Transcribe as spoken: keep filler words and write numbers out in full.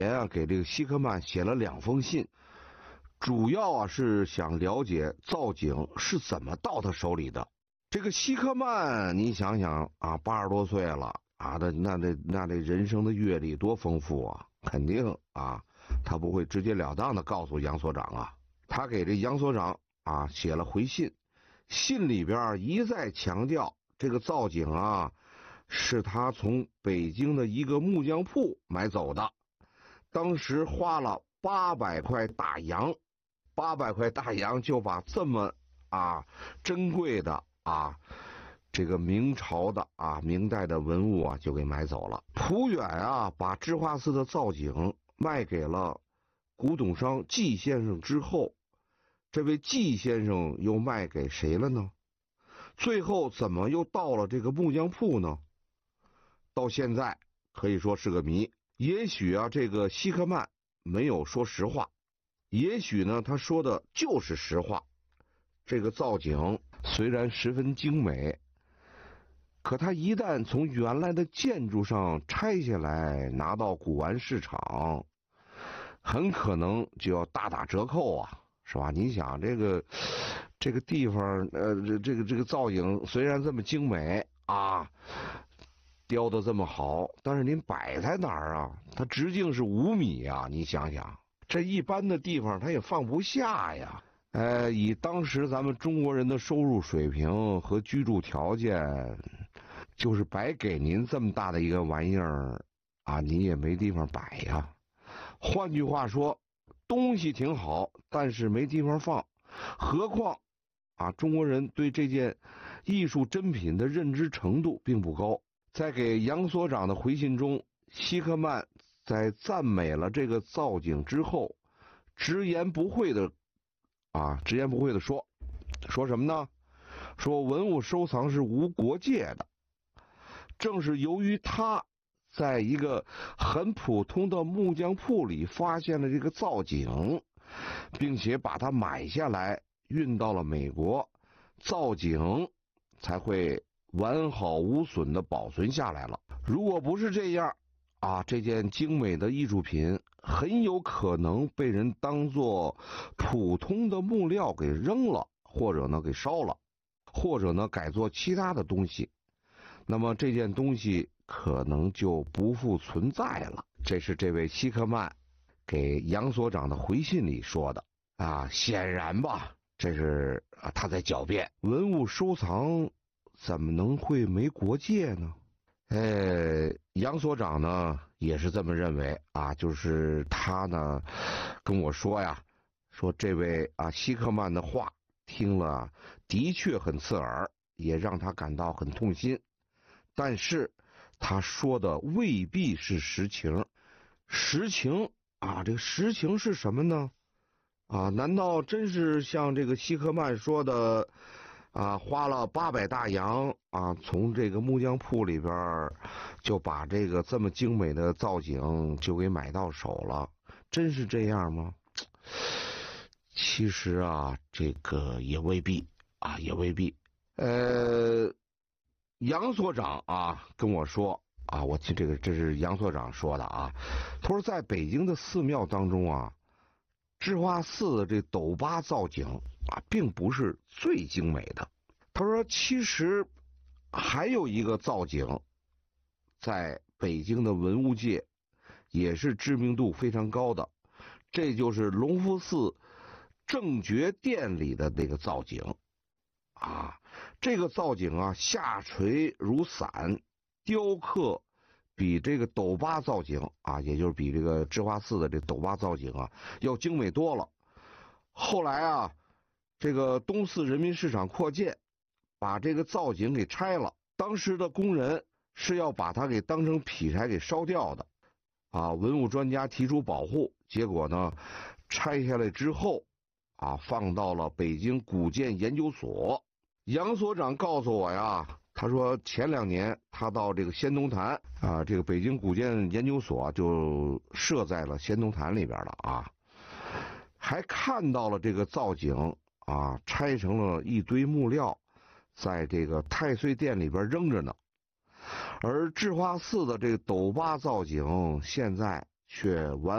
人啊给这个希克曼写了两封信，主要啊是想了解造景是怎么到他手里的。这个希克曼，你想想啊，八十多岁了啊，那那这那这人生的阅历多丰富啊，肯定啊，他不会直截了当的告诉杨所长啊，他给这杨所长啊写了回信，信里边一再强调这个造景啊是他从北京的一个木匠铺买走的，当时花了八百块大洋，八百块大洋就把这么啊珍贵的啊这个明朝的啊明代的文物啊就给买走了。溥远啊把智化寺的造景卖给了古董商季先生之后，这位季先生又卖给谁了呢？最后怎么又到了这个木匠铺呢？到现在可以说是个谜。也许啊这个希克曼没有说实话，也许呢他说的就是实话。这个造景虽然十分精美，可它一旦从原来的建筑上拆下来拿到古玩市场，很可能就要大打折扣啊，是吧？你想这个这个地方，呃，这这个这个造景虽然这么精美啊，雕的这么好，但是您摆在哪儿啊？它直径是五米啊，你想想，这一般的地方它也放不下呀。呃，以当时咱们中国人的收入水平和居住条件，就是白给您这么大的一个玩意儿啊，你也没地方摆呀。换句话说，东西挺好，但是没地方放。何况啊，中国人对这件艺术珍品的认知程度并不高。在给杨所长的回信中，希克曼在赞美了这个造景之后，直言不讳的啊，直言不讳的说，说什么呢？说文物收藏是无国界的。正是由于他在一个很普通的木匠铺里发现了这个造景，并且把它买下来运到了美国，造景才会完好无损的保存下来了。如果不是这样啊，这件精美的艺术品很有可能被人当作普通的木料给扔了，或者呢给烧了，或者呢改做其他的东西，那么这件东西可能就不复存在了。这是这位希克曼给杨所长的回信里说的啊。显然吧，这是啊他在狡辩，文物收藏怎么能会没国界呢？呃，杨所长呢也是这么认为啊，就是他呢跟我说呀，说这位啊希克曼的话听了的确很刺耳，也让他感到很痛心，但是他说的未必是实情。实情啊，这个实情是什么呢？啊，难道真是像这个希克曼说的啊，花了八百大洋啊，从这个木匠铺里边就把这个这么精美的造景就给买到手了？真是这样吗？其实啊，这个也未必啊，也未必。呃，杨所长啊跟我说啊，我听这个这是杨所长说的啊，他说在北京的寺庙当中啊，智化寺的这斗八造景啊，并不是最精美的。他说，其实还有一个造景，在北京的文物界也是知名度非常高的，这就是隆福寺正觉殿里的那个造景啊。这个造景啊，下垂如伞，雕刻比这个斗八造景啊，也就是比这个智化寺的这斗八造景啊要精美多了。后来啊，这个东四人民市场扩建，把这个造景给拆了，当时的工人是要把它给当成劈柴给烧掉的啊。文物专家提出保护，结果呢拆下来之后啊，放到了北京古建研究所。杨所长告诉我呀，他说前两年他到这个仙东坛啊，这个北京古建研究所就设在了仙东坛里边了啊，还看到了这个造景啊，拆成了一堆木料，在这个太岁殿里边扔着呢。而智化寺的这个斗八造景现在却完